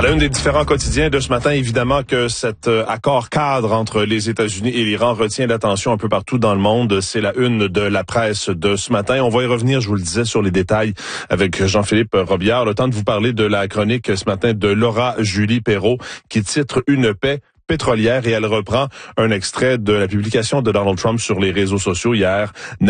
À la une des différents quotidiens de ce matin, évidemment que cet accord cadre entre les États-Unis et l'Iran retient l'attention un peu partout dans le monde. C'est la une de la presse de ce matin. On va y revenir, je vous le disais, sur les détails avec Jean-Philippe Robillard. Le temps de vous parler de la chronique ce matin de Laura Julie Perrault qui titre « Une paix pétrolière » et elle reprend un extrait de la publication de Donald Trump sur les réseaux sociaux hier.